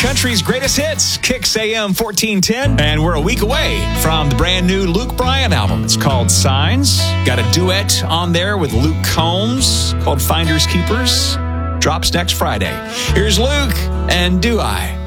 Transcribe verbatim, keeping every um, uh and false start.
country's greatest hits, Kicks A M fourteen ten. And we're a week away from the brand new Luke Bryan album. It's called Signs. Got a duet on there with Luke Combs called Finders Keepers. Drops next Friday. Here's Luke and Do I.